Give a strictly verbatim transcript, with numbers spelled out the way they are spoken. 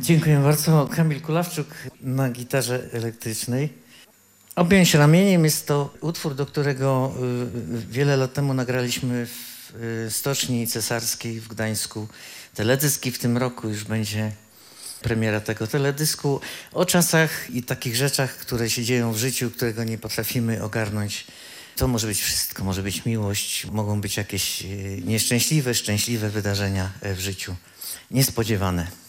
Dziękuję bardzo. Kamil Kulawczuk na gitarze elektrycznej. Objąć ramieniem jest to utwór, do którego wiele lat temu nagraliśmy w Stoczni Cesarskiej w Gdańsku teledysk i w tym roku już będzie premiera tego teledysku o czasach i takich rzeczach, które się dzieją w życiu, którego nie potrafimy ogarnąć. To może być wszystko, może być miłość, mogą być jakieś nieszczęśliwe, szczęśliwe wydarzenia w życiu, niespodziewane.